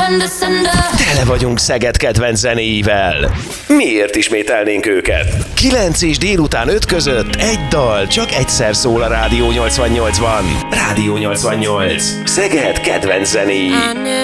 Tele vagyunk Szeged kedvenc zenéivel. Miért ismételnénk őket? 9 és délután 5 között egy dal csak egyszer szól a Rádió 88-ban. Rádió 88. Szeged kedvenc zenéi.